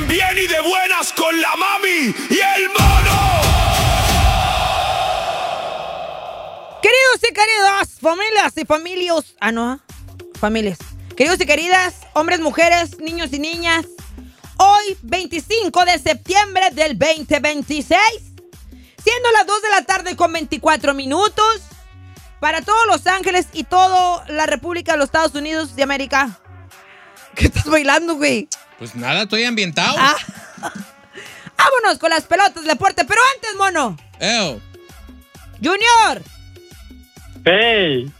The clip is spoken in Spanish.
Bien y de buenas con la mami y el mono. Queridos y queridas, familias y familios. Familias. Queridos y queridas, hombres, mujeres, niños y niñas. Hoy, 25 de septiembre del 2026. Siendo las 2 de la tarde con 24 minutos. Para todos Los Ángeles y toda la República de los Estados Unidos de América. ¿Qué estás bailando, güey? Pues nada, estoy ambientado. Vámonos con las pelotas de deporte. Pero antes, mono. Eo. Junior. Hey.